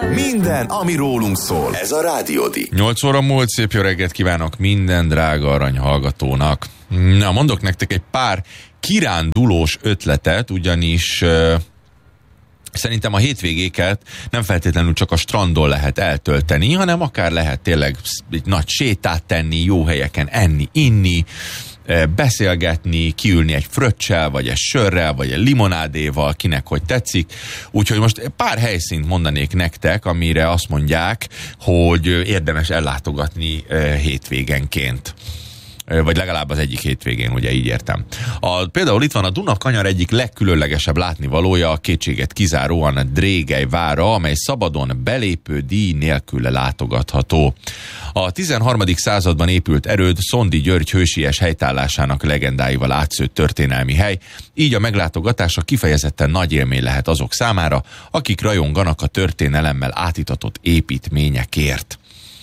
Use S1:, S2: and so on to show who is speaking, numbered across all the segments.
S1: Minden, ami rólunk szól. Ez a Rádiódi.
S2: 8 óra múlt, szép jó reggelt kívánok minden drága arany hallgatónak. Na, mondok nektek egy pár kirándulós ötletet, ugyanis szerintem a hétvégéket nem feltétlenül csak a strandon lehet eltölteni, hanem akár lehet tényleg egy nagy sétát tenni, jó helyeken enni, inni, beszélgetni, kiülni egy fröccsel, vagy egy sörrel, vagy egy limonádéval, kinek hogy tetszik. Úgyhogy most pár helyszínt mondanék nektek, amire azt mondják, hogy érdemes ellátogatni hétvégenként. Vagy legalább az egyik hétvégén, ugye így értem. Például itt van a Duna-kanyar egyik legkülönlegesebb látnivalója, a kétséget kizáróan a Drégely vára, amely szabadon belépő díj nélkül látogatható. A 13. században épült erőd Szondi György hősies helytállásának legendáival átszőtt történelmi hely, így a meglátogatása kifejezetten nagy élmény lehet azok számára, akik rajonganak a történelemmel átitatott építményekért.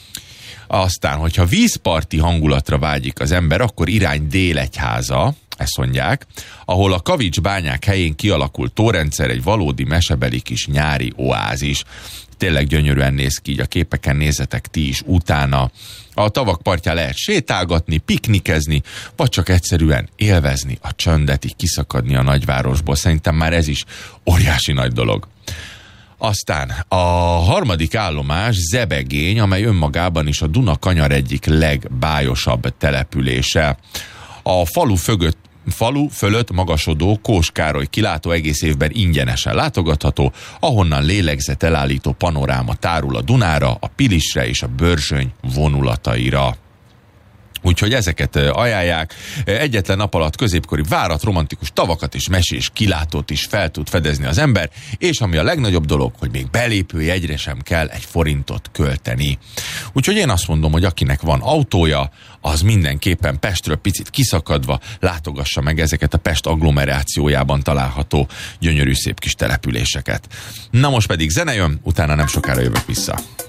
S2: Aztán, hogyha vízparti hangulatra vágyik az ember, akkor irány Délegyháza, ezt mondják, ahol a kavicsbányák helyén kialakult tórendszer egy valódi mesebeli kis nyári oázis. Tényleg gyönyörűen néz ki, így a képeken nézzetek ti is utána. A tavak partján lehet sétálgatni, piknikezni, vagy csak egyszerűen élvezni a csöndet, így kiszakadni a nagyvárosból. Szerintem már ez is óriási nagy dolog. Aztán a harmadik állomás Zebegény, amely önmagában is a Duna-kanyar egyik legbájosabb települése. A falu fölött magasodó Kós Károly kilátó egész évben ingyenesen látogatható, ahonnan lélegzetelállító panoráma tárul a Dunára, a Pilisre és a Börzsöny vonulataira. Úgyhogy ezeket ajánlják. Egyetlen nap alatt középkori várat, romantikus tavakat és mesés kilátót is fel tud fedezni az ember, és ami a legnagyobb dolog, hogy még belépőjegyre sem kell egy forintot költeni. Úgyhogy én azt mondom, hogy akinek van autója, az mindenképpen Pestről picit kiszakadva látogassa meg ezeket a Pest agglomerációjában található gyönyörű szép kis településeket. Na most pedig zene jön, utána nem sokára jövök vissza.